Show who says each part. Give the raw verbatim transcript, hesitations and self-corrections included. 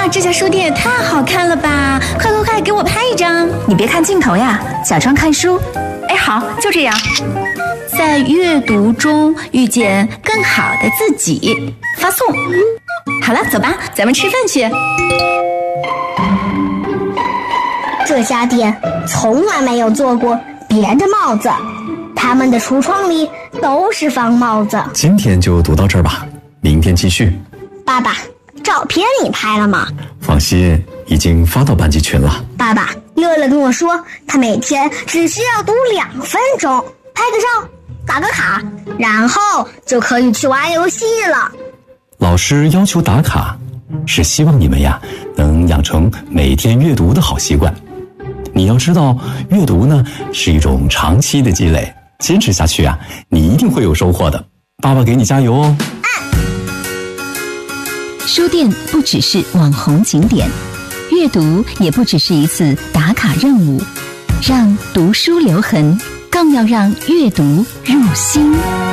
Speaker 1: 哇，这家书店也太好看了吧！快快快，给我拍一张！
Speaker 2: 你别看镜头呀，假装看书。哎，好，就这样。
Speaker 1: 在阅读中遇见更好的自己，发送。好了，走吧，咱们吃饭去。
Speaker 3: 这家店从来没有做过别的帽子，他们的橱窗里都是方帽子。
Speaker 4: 今天就读到这儿吧，明天继续。
Speaker 3: 爸爸，照片你拍了吗？
Speaker 4: 放心，已经发到班级群了。
Speaker 3: 爸爸，乐乐跟我说，他每天只需要读两分钟，拍个照，打个卡，然后就可以去玩游戏了。
Speaker 4: 老师要求打卡，是希望你们呀能养成每天阅读的好习惯。你要知道，阅读呢是一种长期的积累，坚持下去啊，你一定会有收获的。爸爸给你加油哦！
Speaker 5: 书店不只是网红景点，阅读也不只是一次打卡任务，让读书留痕，更要让阅读入心。